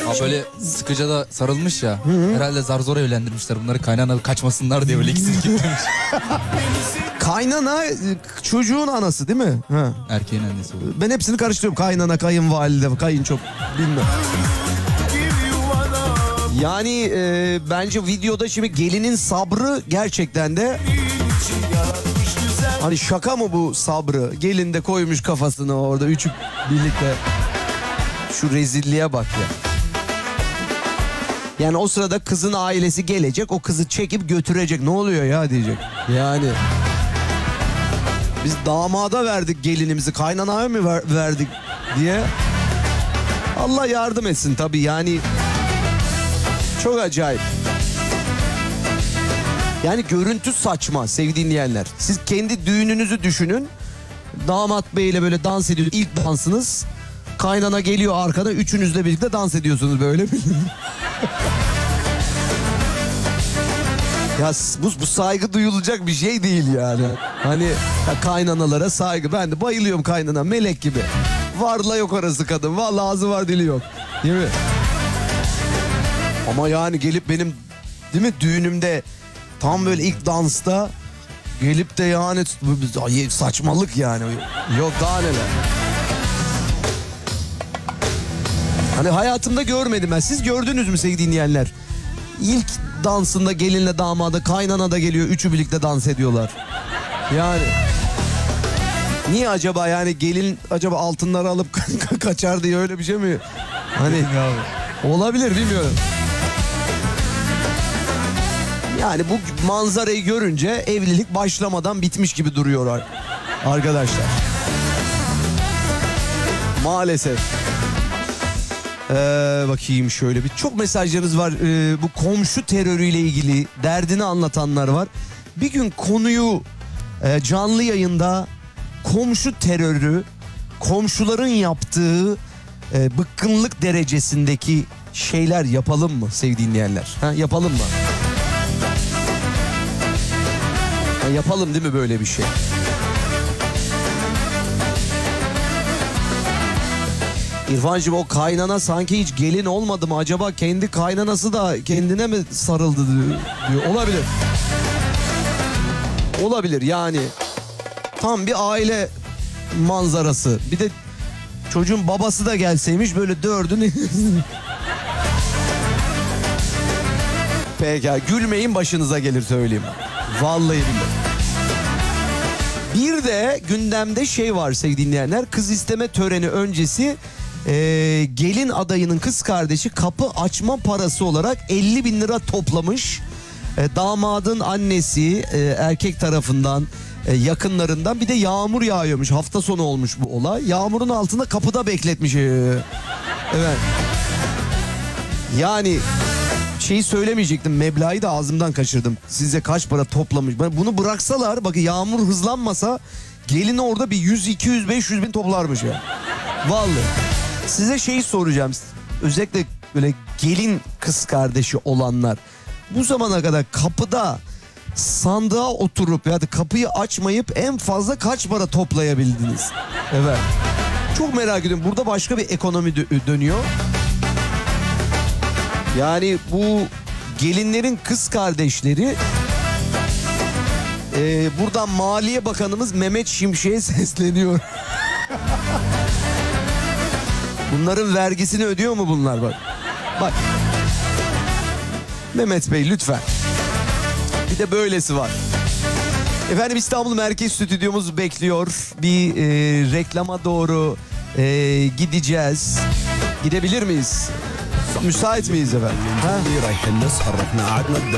Ha böyle sıkıca da sarılmış ya. Herhalde zar zor evlendirmişler bunları, kaynana kaçmasınlar diye böyle ikisini kilitlemiş. Kaynana çocuğun anası değil mi? Ha. Erkeğin annesi oluyor. Ben hepsini karıştırıyorum. Kaynana, kayınvalide, kayınço bilmem. Yani bence videoda şimdi gelinin sabrı gerçekten de... Hani şaka mı bu sabrı? Gelin de koymuş kafasını orada üçü birlikte. Şu rezilliğe bak ya. Yani o sırada kızın ailesi gelecek, o kızı çekip götürecek. Ne oluyor ya diyecek. Yani biz damada verdik gelinimizi, kaynanaya mı verdik diye. Allah yardım etsin tabii yani. Çok acayip. Yani görüntü saçma sevgili dinleyenler. Siz kendi düğününüzü düşünün. Damat beyle böyle dans ediyor. İlk dansınız. Kaynana geliyor arkada. Üçünüzle birlikte dans ediyorsunuz böyle. Ya bu saygı duyulacak bir şey değil yani. Hani ya kaynanalara saygı. Ben de bayılıyorum kaynana, melek gibi. Varla yok arası kadın. Vallahi ağzı var dili yok. Değil mi? Ama yani gelip benim değil mi düğünümde tam böyle ilk dansta gelip de yani saçmalık yani. Yok daha neler. Hani hayatımda görmedim ben. Siz gördünüz mü sevgili dinleyenler? İlk dansında gelinle damada, kaynana da geliyor. Üçü birlikte dans ediyorlar. Yani niye acaba yani gelin acaba altınları alıp kaçar diye öyle bir şey mi? Hani olabilir bilmiyorum. Yani bu manzarayı görünce evlilik başlamadan bitmiş gibi duruyor arkadaşlar. Maalesef. Bakayım şöyle bir çok mesajlarınız var. Bu komşu terörüyle ilgili derdini anlatanlar var. Bir gün konuyu canlı yayında komşu terörü, komşuların yaptığı bıkkınlık derecesindeki şeyler yapalım mı sevgili dinleyenler? Ha, yapalım mı? Ha, yapalım değil mi böyle bir şey? İrfancığım o kaynana sanki hiç gelin olmadı mı? Acaba kendi kaynanası da kendine mi sarıldı diyor. Olabilir. Olabilir yani. Tam bir aile manzarası. Bir de çocuğun babası da gelseymiş böyle dördünü. Peki gülmeyin başınıza gelir söyleyeyim. Vallahi billahi. Bir de gündemde şey var sevgili dinleyenler. Kız isteme töreni öncesi gelin adayının kız kardeşi kapı açma parası olarak 50 bin lira toplamış. Damadın annesi erkek tarafından yakınlarından bir de yağmur yağıyormuş. Hafta sonu olmuş bu olay. Yağmurun altında kapıda bekletmiş. Evet. Yani şeyi söylemeyecektim. Meblağı da ağzımdan kaçırdım. Size kaç para toplamış. Bunu bıraksalar bakın yağmur hızlanmasa gelin orada bir 100, 200, 500 bin toplarmış ya. Vallahi. Size şeyi soracağım. Özellikle böyle gelin kız kardeşi olanlar. Bu zamana kadar kapıda sandığa oturup ya da kapıyı açmayıp en fazla kaç para toplayabildiniz? Evet. Çok merak ediyorum. Burada başka bir ekonomi dönüyor. Yani bu gelinlerin kız kardeşleri buradan Maliye Bakanımız Mehmet Şimşek'e sesleniyor. Bunların vergisini ödüyor mu bunlar bak? Bak. Mehmet Bey lütfen. Bir de böylesi var. Efendim İstanbul Merkez Stüdyomuz bekliyor. Bir reklama doğru gideceğiz. Gidebilir miyiz? Müsait miyiz efendim? Ha?